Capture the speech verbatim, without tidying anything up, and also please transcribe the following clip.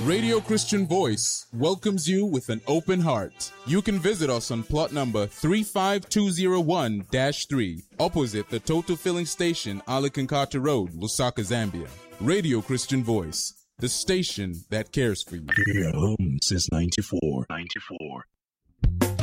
Radio Christian Voice welcomes you with an open heart. You can visit us on plot number three five two zero one dash three, opposite the Total Filling Station, Alicancata Road, Lusaka, Zambia. Radio Christian Voice, the station that cares for you. Here home since ninety-four. ninety-four.